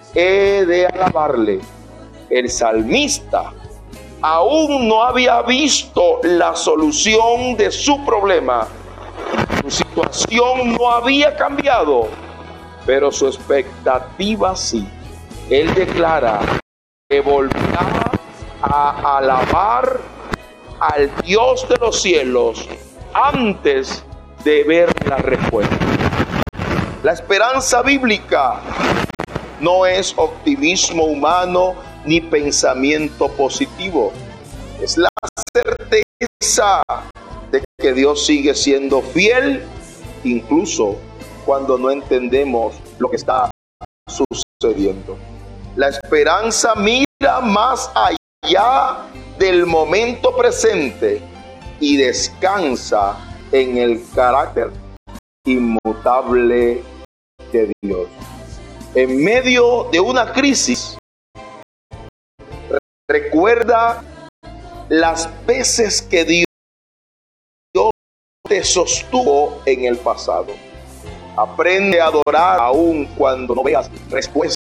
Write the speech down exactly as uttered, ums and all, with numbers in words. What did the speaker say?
he de alabarle. El salmista aún no había visto la solución de su problema. Su situación no había cambiado, pero su expectativa sí. Él declara que volverá a alabar al Dios de los cielos antes de ver la respuesta. La esperanza bíblica no es optimismo humano ni pensamiento positivo. Es la certeza de que Dios sigue siendo fiel, incluso cuando no entendemos lo que está sucediendo. La esperanza mira más allá del momento presente y descansa en el carácter inmutable de Dios. En medio de una crisis, recuerda las veces que Dios te sostuvo en el pasado. Aprende a adorar aún cuando no veas respuesta